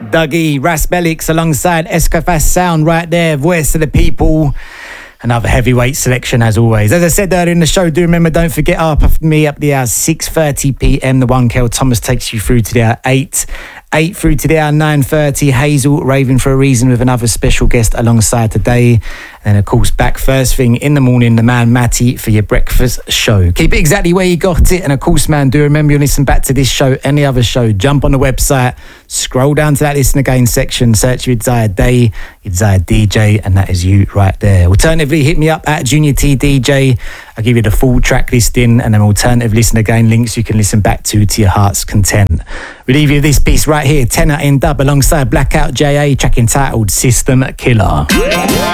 Dougie, Raspelix alongside Escafast Sound right there, voice of the people. Another heavyweight selection as always. As I said earlier in the show, do remember, don't forget up the hour 6:30 p.m. The one Kel Thomas takes you through to the hour 8 through to the hour 9:30. Hazel raving for a reason with another special guest alongside today. And of course, back first thing in the morning, the man Matty for your breakfast show. Keep it exactly where you got it. And of course, man, do remember you listen back to this show, any other show, jump on the website, scroll down to that listen again section, search your desired day, your desired DJ, and that is you right there. Alternatively, hit me up at Junior T DJ. I'll give you the full track listing and then alternative listen again links you can listen back to your heart's content. We leave you with this piece right here, Tenor in dub alongside Blackout JA, track entitled System Killer.